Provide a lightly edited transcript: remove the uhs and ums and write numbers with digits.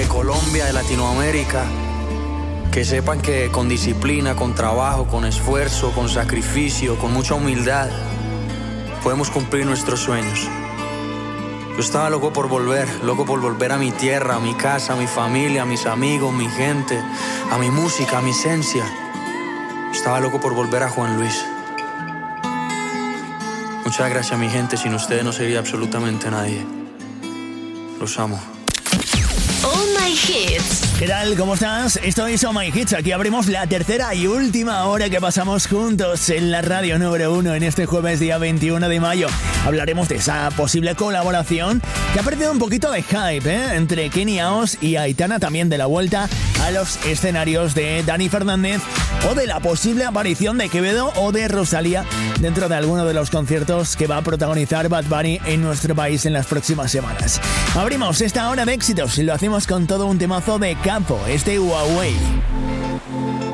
Colombia, de Latinoamérica, que sepan que con disciplina, con trabajo, con esfuerzo, con sacrificio, con mucha humildad, podemos cumplir nuestros sueños. Yo estaba loco por volver a mi tierra, a mi casa, a mi familia, a mis amigos, mi gente, a mi música, a mi esencia. Estaba loco por volver a Juan Luis. Muchas gracias, mi gente. Sin ustedes no sería absolutamente nadie. Los amo. All My Hits. ¿Qué tal? ¿Cómo estás? Esto es All My Hits. Aquí abrimos la tercera y última hora que pasamos juntos en la radio número 1 en este jueves día 21 de mayo. Hablaremos de esa posible colaboración que ha perdido un poquito de hype, entre Kenny Aos y Aitana, también de la vuelta a los escenarios de Dani Fernández o de la posible aparición de Quevedo o de Rosalía dentro de alguno de los conciertos que va a protagonizar Bad Bunny en nuestro país en las próximas semanas. Abrimos esta hora de éxitos y lo hacemos con todo un temazo de Campo, este Huawei.